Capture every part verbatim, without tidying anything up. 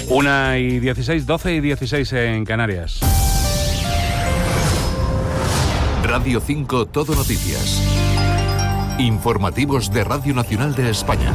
Una y dieciséis, doce y dieciséis en Canarias. Radio cinco Todo Noticias. Informativos de Radio Nacional de España.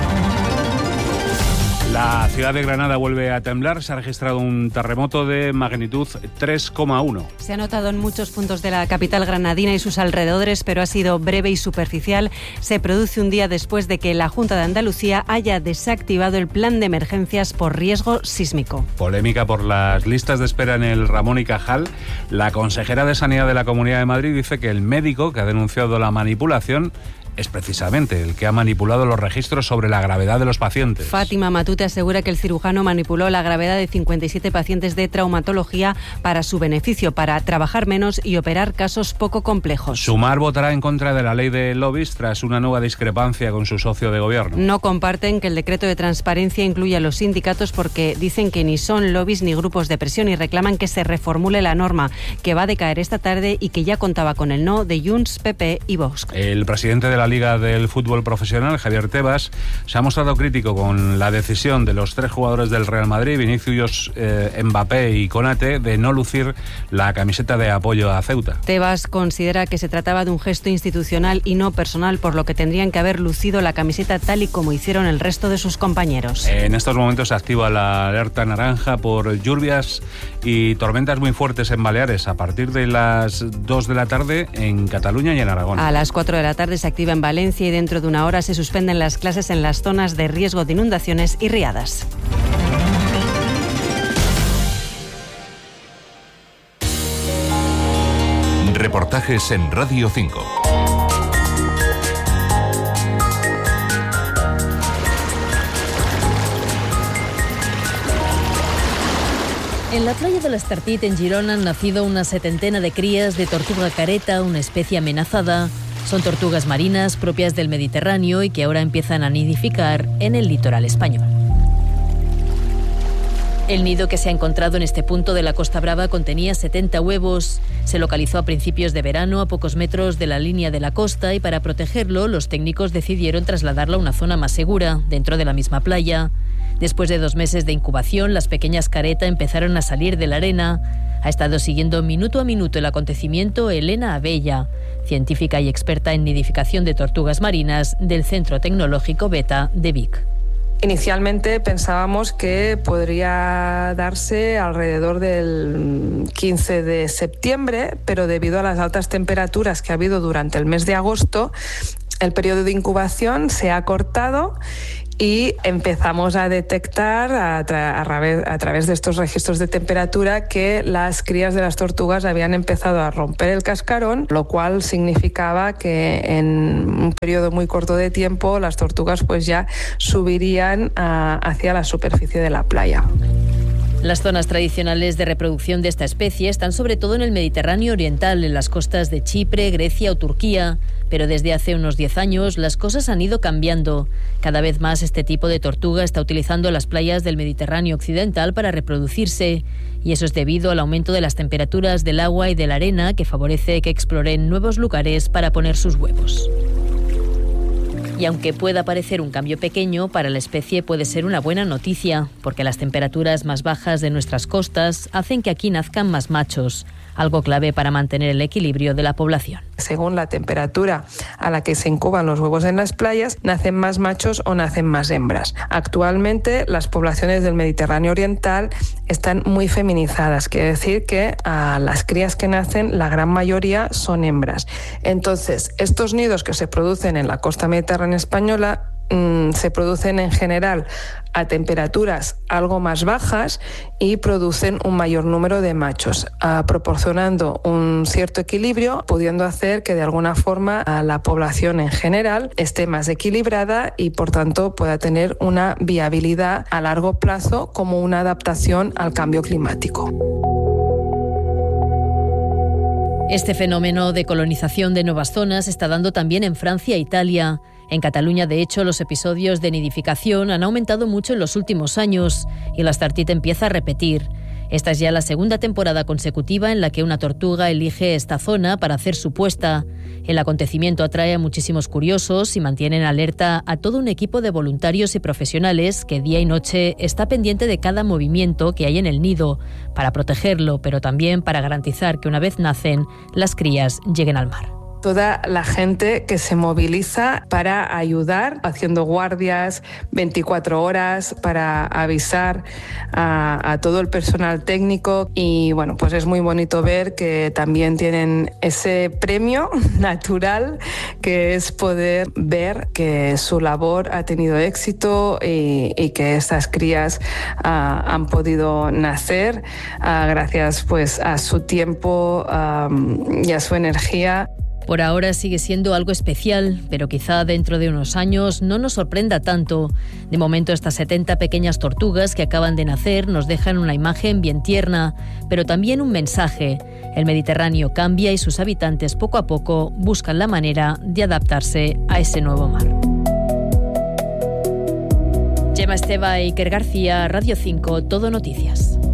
La ciudad de Granada vuelve a temblar. Se ha registrado un terremoto de magnitud tres coma uno. Se ha notado en muchos puntos de la capital granadina y sus alrededores, pero ha sido breve y superficial. Se produce un día después de que la Junta de Andalucía haya desactivado el plan de emergencias por riesgo sísmico. Polémica por las listas de espera en el Ramón y Cajal. La consejera de Sanidad de la Comunidad de Madrid dice que el médico que ha denunciado la manipulación es precisamente el que ha manipulado los registros sobre la gravedad de los pacientes. Fátima Matute asegura que el cirujano manipuló la gravedad de cincuenta y siete pacientes de traumatología para su beneficio, para trabajar menos y operar casos poco complejos. Sumar votará en contra de la ley de lobbies tras una nueva discrepancia con su socio de gobierno. No comparten que el decreto de transparencia incluya a los sindicatos porque dicen que ni son lobbies ni grupos de presión y reclaman que se reformule la norma, que va a decaer esta tarde y que ya contaba con el no de Junts, P P y Vox. El presidente de la Liga del Fútbol Profesional, Javier Tebas, se ha mostrado crítico con la decisión de los tres jugadores del Real Madrid, Vinicius, eh, Mbappé y Konate, de no lucir la camiseta de apoyo a Ceuta. Tebas considera que se trataba de un gesto institucional y no personal, por lo que tendrían que haber lucido la camiseta tal y como hicieron el resto de sus compañeros. En estos momentos se activa la alerta naranja por lluvias y tormentas muy fuertes en Baleares a partir de las dos de la tarde en Cataluña y en Aragón. A las cuatro de la tarde se activa en Valencia y dentro de una hora se suspenden las clases en las zonas de riesgo de inundaciones y riadas. Reportajes en Radio cinco. En la playa de l'Estartit, en Girona, han nacido una setentena de crías de tortuga careta, una especie amenazada. Son tortugas marinas propias del Mediterráneo y que ahora empiezan a nidificar en el litoral español. El nido que se ha encontrado en este punto de la Costa Brava contenía setenta huevos. Se localizó a principios de verano a pocos metros de la línea de la costa y para protegerlo los técnicos decidieron trasladarlo a una zona más segura, dentro de la misma playa. Después de dos meses de incubación, las pequeñas careta empezaron a salir de la arena. Ha estado siguiendo minuto a minuto el acontecimiento Elena Abella, científica y experta en nidificación de tortugas marinas del Centro Tecnológico Beta de Vic. Inicialmente pensábamos que podría darse alrededor del quince de septiembre, pero debido a las altas temperaturas que ha habido durante el mes de agosto, el periodo de incubación se ha acortado y empezamos a detectar a, tra- a, través, a través de estos registros de temperatura que las crías de las tortugas habían empezado a romper el cascarón, lo cual significaba que en un periodo muy corto de tiempo las tortugas pues ya subirían a, hacia la superficie de la playa. Las zonas tradicionales de reproducción de esta especie están sobre todo en el Mediterráneo oriental, en las costas de Chipre, Grecia o Turquía. Pero desde hace unos diez años las cosas han ido cambiando. Cada vez más este tipo de tortuga está utilizando las playas del Mediterráneo occidental para reproducirse. Y eso es debido al aumento de las temperaturas del agua y de la arena, que favorece que exploren nuevos lugares para poner sus huevos. Y aunque pueda parecer un cambio pequeño, para la especie puede ser una buena noticia, porque las temperaturas más bajas de nuestras costas hacen que aquí nazcan más machos, algo clave para mantener el equilibrio de la población. Según la temperatura a la que se incuban los huevos en las playas, nacen más machos o nacen más hembras. Actualmente las poblaciones del Mediterráneo oriental están muy feminizadas, quiere decir que a las crías que nacen la gran mayoría son hembras. Entonces, estos nidos que se producen en la costa mediterránea española mmm, se producen en general a temperaturas algo más bajas y producen un mayor número de machos, uh, proporcionando un cierto equilibrio, pudiendo hacer que de alguna forma uh, la población en general esté más equilibrada y por tanto pueda tener una viabilidad a largo plazo como una adaptación al cambio climático. Este fenómeno de colonización de nuevas zonas está dando también en Francia e Italia. En Cataluña, de hecho, los episodios de nidificación han aumentado mucho en los últimos años y la l'Estartit empieza a repetir. Esta es ya la segunda temporada consecutiva en la que una tortuga elige esta zona para hacer su puesta. El acontecimiento atrae a muchísimos curiosos y mantiene en alerta a todo un equipo de voluntarios y profesionales que día y noche está pendiente de cada movimiento que hay en el nido, para protegerlo, pero también para garantizar que una vez nacen, las crías lleguen al mar. Toda la gente que se moviliza para ayudar, haciendo guardias veinticuatro horas para avisar a, a todo el personal técnico, y bueno, pues es muy bonito ver que también tienen ese premio natural, que es poder ver que su labor ha tenido éxito y, y que estas crías uh, han podido nacer uh, gracias pues a su tiempo um, y a su energía. Por ahora sigue siendo algo especial, pero quizá dentro de unos años no nos sorprenda tanto. De momento, estas setenta pequeñas tortugas que acaban de nacer nos dejan una imagen bien tierna, pero también un mensaje. El Mediterráneo cambia y sus habitantes poco a poco buscan la manera de adaptarse a ese nuevo mar. Gemma Esteva, Iker García, Radio cinco, Todo Noticias.